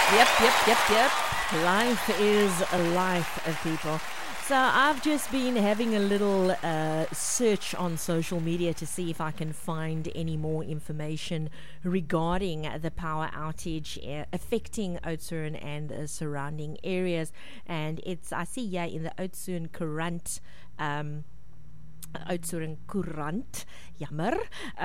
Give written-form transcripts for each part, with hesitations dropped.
Yep. Life is a life of people. So I've just been having a little search on social media to see if I can find any more information regarding the power outage affecting Oudtshoorn and the surrounding areas. And I see here in the Oudtshoorn Courant, Oudtshoorn Courant, jammer,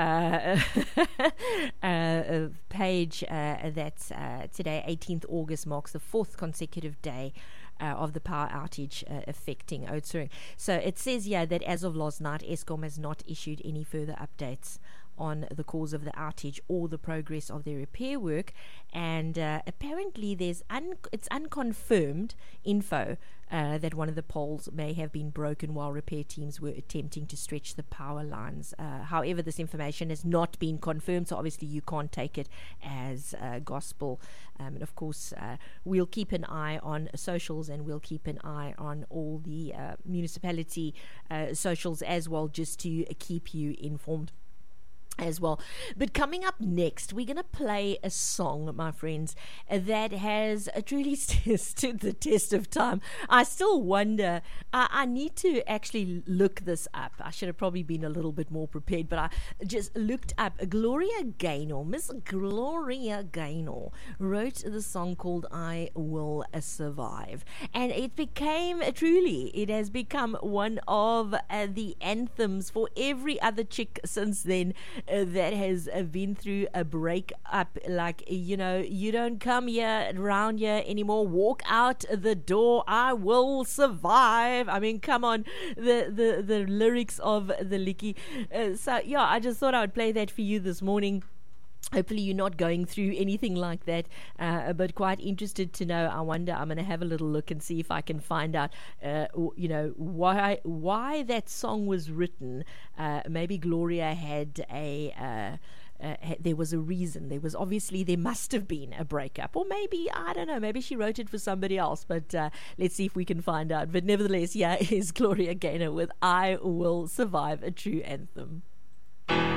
page that today, 18th August, marks the fourth consecutive day of the power outage affecting Oudtshoorn. So it says here that as of last night, Eskom has not issued any further updates on the cause of the outage or the progress of their repair work, and apparently it's unconfirmed info that one of the poles may have been broken while repair teams were attempting to stretch the power lines. However, this information has not been confirmed, so obviously you can't take it as gospel. And of course, we'll keep an eye on socials, and we'll keep an eye on all the municipality socials as well, just to keep you informed as well. But coming up next, we're going to play a song, my friends, that has truly stood the test of time. I still wonder, I need to actually look this up. I should have probably been a little bit more prepared, but I just looked up. Gloria Gaynor, Miss Gloria Gaynor, wrote the song called I Will Survive, and it has become one of the anthems for every other chick since then that has been through a breakup. Like, you don't come around here anymore, walk out the door, I will survive. I mean, come on, the lyrics of the licky. So yeah, I just thought I would play that for you this morning. Hopefully you're not going through anything like that, but quite interested to know. I'm going to have a little look and see if I can find out, why that song was written. Maybe Gloria had there was a reason. There must have been a breakup, or maybe, I don't know, maybe she wrote it for somebody else, but let's see if we can find out. But nevertheless, is Gloria Gaynor with I Will Survive, a true anthem.